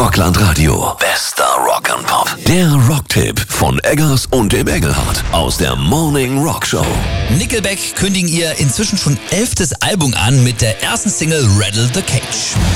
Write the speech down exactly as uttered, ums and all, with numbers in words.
Rockland Radio. Bester Rock'n'Pop. Der Rocktipp von Eggers und dem Engelhardt aus der Morning Rock Show. Nickelback kündigen ihr inzwischen schon elftes Album an mit der ersten Single Rattle the Cage.